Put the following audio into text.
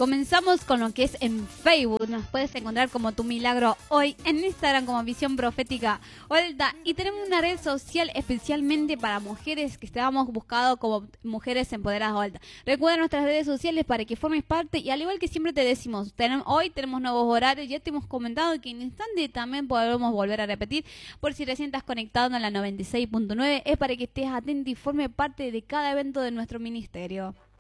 Comenzamos con lo que es en Facebook. Nos puedes encontrar como Tu Milagro Hoy, en Instagram como Visión Profética Olta, y tenemos una red social especialmente para mujeres que estábamos buscando como Mujeres Empoderadas Olta. Recuerda nuestras redes sociales para que formes parte, y al igual que siempre te decimos, hoy tenemos nuevos horarios. Ya te hemos comentado que en instante también podemos volver a repetir, por si recién estás conectado en la 96.9, es para que estés atento y forme parte de cada evento de nuestro ministerio.